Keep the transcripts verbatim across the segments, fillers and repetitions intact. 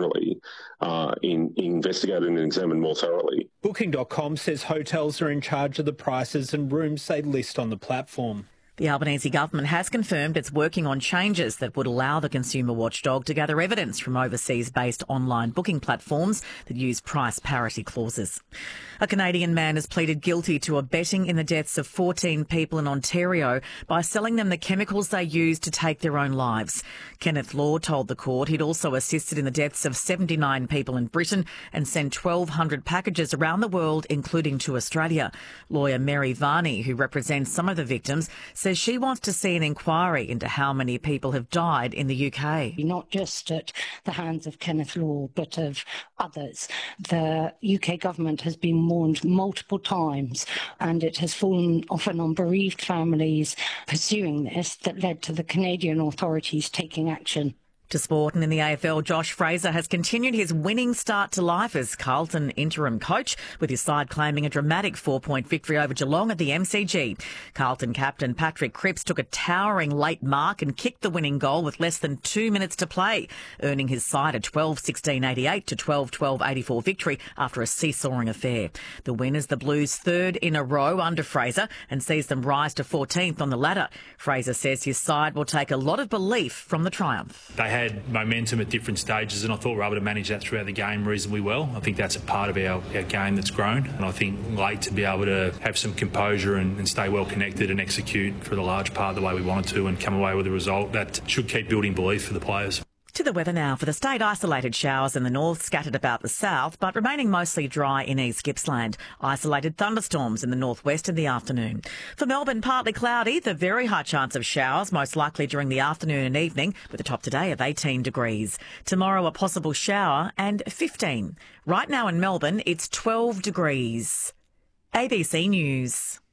generally uh, in, investigated and examined more thoroughly. Booking dot com says hotels are in charge of the prices and rooms they list on the platform. The Albanese government has confirmed it's working on changes that would allow the consumer watchdog to gather evidence from overseas-based online booking platforms that use price parity clauses. A Canadian man has pleaded guilty to abetting in the deaths of fourteen people in Ontario by selling them the chemicals they used to take their own lives. Kenneth Law told the court he'd also assisted in the deaths of seventy-nine people in Britain and sent twelve hundred packages around the world, including to Australia. Lawyer Mary Varney, who represents some of the victims, says she wants to see an inquiry into how many people have died in the U K. Not just at the hands of Kenneth Law, but of others. The U K government has been warned multiple times, and it has fallen often on bereaved families pursuing this that led to the Canadian authorities taking action. To sport, and in the A F L, Josh Fraser has continued his winning start to life as Carlton interim coach, with his side claiming a dramatic four-point victory over Geelong at the M C G. Carlton captain Patrick Cripps took a towering late mark and kicked the winning goal with less than two minutes to play, earning his side a twelve sixteen eighty-eight to twelve twelve eighty-four victory after a seesawing affair. The win is the Blues' third in a row under Fraser and sees them rise to fourteenth on the ladder. Fraser says his side will take a lot of belief from the triumph. They had had momentum at different stages, and I thought we were able to manage that throughout the game reasonably well. I think that's a part of our, our game that's grown, and I think late to be able to have some composure and, and stay well connected and execute for the large part the way we wanted to and come away with a result that should keep building belief for the players. To the weather now. For the state, isolated showers in the north, scattered about the south, but remaining mostly dry in East Gippsland. Isolated thunderstorms in the northwest in the afternoon. For Melbourne, partly cloudy, the very high chance of showers, most likely during the afternoon and evening, with a top today of eighteen degrees. Tomorrow, a possible shower and fifteen. Right now in Melbourne, it's twelve degrees. A B C News.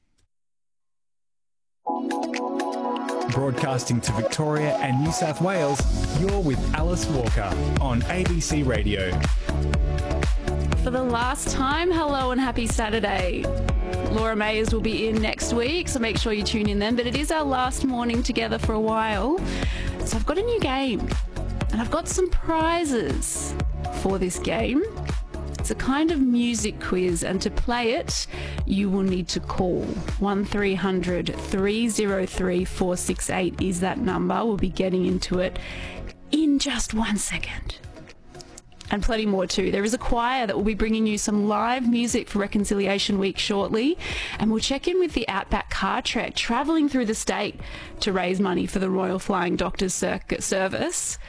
Broadcasting to Victoria and New South Wales, you're with Alice Walker on A B C Radio. For the last time, hello and happy Saturday. Laura Mayers will be in next week, so make sure you tune in then. But it is our last morning together for a while. So I've got a new game, and I've got some prizes for this game. It's a kind of music quiz, and to play it, you will need to call. one three hundred three oh three four six eight is that number. We'll be getting into it in just one second. And plenty more too. There is a choir that will be bringing you some live music for Reconciliation Week shortly, and we'll check in with the Outback Car Trek travelling through the state to raise money for the Royal Flying Doctors Circuit Service.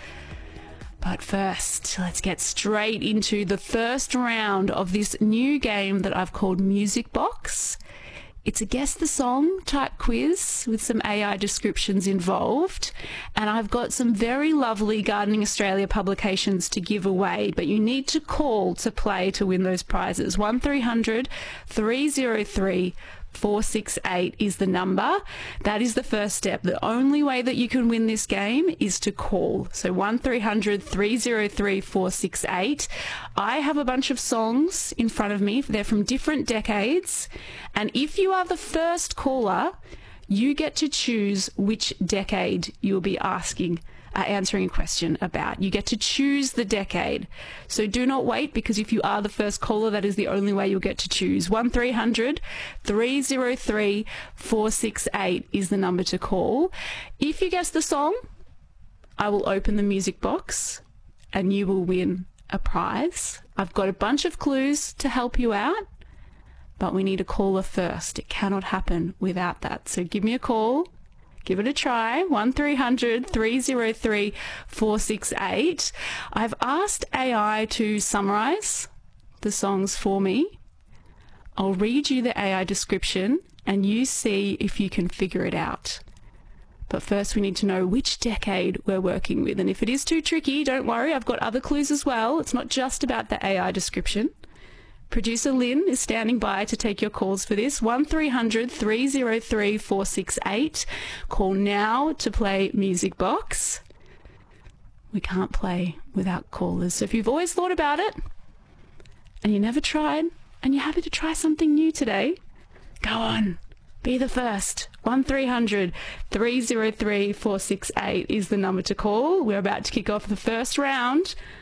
But first, let's get straight into the first round of this new game that I've called Music Box. It's a guess the song type quiz with some A I descriptions involved. And I've got some very lovely Gardening Australia publications to give away, but you need to call to play to win those prizes. one three hundred three oh three four six eight is the number. That is the first step. The only way that you can win this game is to call. So one three hundred three oh three four six eight. I have a bunch of songs in front of me. They're from different decades. And if you are the first caller, you get to choose which decade you'll be asking Uh, answering a question about. You get to choose the decade. So do not wait, because if you are the first caller, that is the only way you'll get to choose. one three hundred three oh three four six eight is the number to call. If you guess the song, I will open the music box and you will win a prize. I've got a bunch of clues to help you out, but we need a caller first. It cannot happen without that. So give me a call. Give it a try. one three hundred three oh three four six eight. I've asked A I to summarise the songs for me. I'll read you the A I description and you see if you can figure it out. But first we need to know which decade we're working with. And if it is too tricky, don't worry. I've got other clues as well. It's not just about the A I description. Producer Lynn is standing by to take your calls for this. one three hundred three oh three four six eight. Call now to play Music Box. We can't play without callers. So if you've always thought about it and you never tried and you're happy to try something new today, go on. Be the first. one three hundred three oh three four six eight is the number to call. We're about to kick off the first round